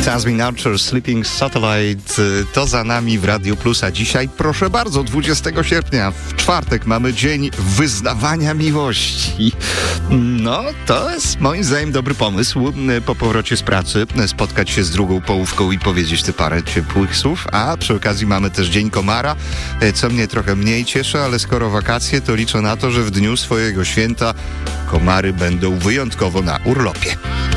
Jasmine Archer, Sleeping Satellite, to za nami w Radio Plus, a dzisiaj, proszę bardzo, 20 sierpnia, w czwartek mamy Dzień Wyznawania Miłości. No, to jest moim zdaniem dobry pomysł, po powrocie z pracy spotkać się z drugą połówką i powiedzieć te parę ciepłych słów, a przy okazji mamy też Dzień Komara, co mnie trochę mniej cieszy, ale skoro wakacje, to liczę na to, że w dniu swojego święta komary będą wyjątkowo na urlopie.